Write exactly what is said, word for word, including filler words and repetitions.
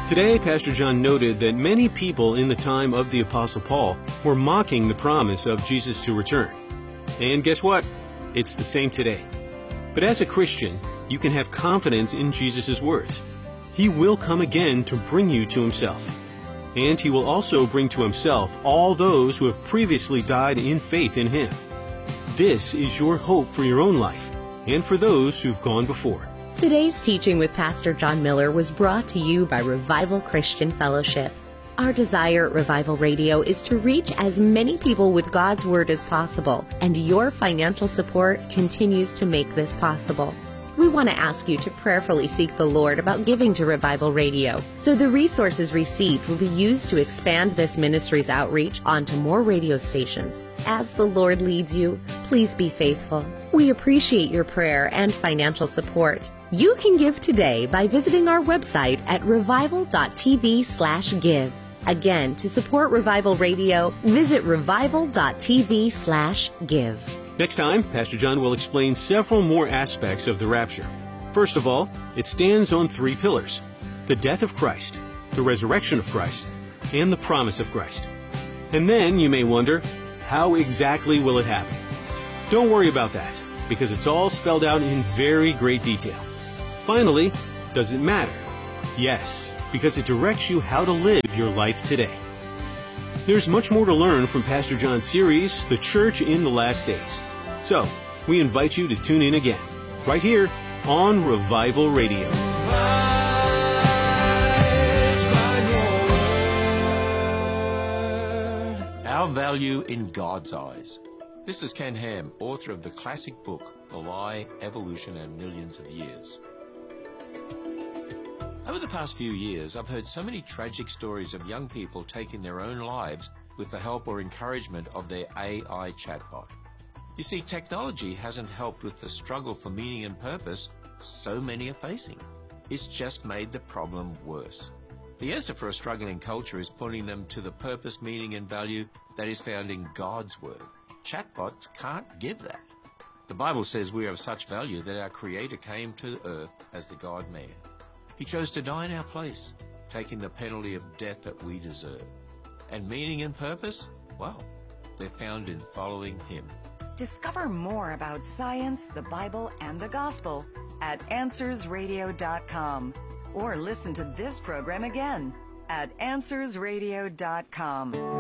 Today, Pastor John noted that many people in the time of the Apostle Paul were mocking the promise of Jesus to return. And guess what? It's the same today. But as a Christian, you can have confidence in Jesus' words. He will come again to bring you to himself. And he will also bring to himself all those who have previously died in faith in him. This is your hope for your own life and for those who've gone before. Today's teaching with Pastor John Miller was brought to you by Revival Christian Fellowship. Our desire at Revival Radio is to reach as many people with God's Word as possible, and your financial support continues to make this possible. We want to ask you to prayerfully seek the Lord about giving to Revival Radio, so the resources received will be used to expand this ministry's outreach onto more radio stations. As the Lord leads you, please be faithful. We appreciate your prayer and financial support. You can give today by visiting our website at revival.tv slash give. Again, to support Revival Radio, visit revival.tv slash give. Next time, Pastor John will explain several more aspects of the rapture. First of all, it stands on three pillars: the death of Christ, the resurrection of Christ, and the promise of Christ. And then you may wonder, how exactly will it happen? Don't worry about that, because it's all spelled out in very great detail. Finally, does it matter? Yes, because it directs you how to live your life today. There's much more to learn from Pastor John's series, The Church in the Last Days. So, we invite you to tune in again, right here on Revival Radio. Our value in God's eyes. This is Ken Ham, author of the classic book, The Lie, Evolution and Millions of Years. Over the past few years, I've heard so many tragic stories of young people taking their own lives with the help or encouragement of their A I chatbot. You see, technology hasn't helped with the struggle for meaning and purpose so many are facing. It's just made the problem worse. The answer for a struggling culture is pointing them to the purpose, meaning and value that is found in God's Word. Chatbots can't give that. The Bible says we are of such value that our Creator came to earth as the God-man. He chose to die in our place, taking the penalty of death that we deserve. And meaning and purpose? Well, they're found in following Him. Discover more about science, the Bible, and the gospel at answers radio dot com. Or listen to this program again at answers radio dot com.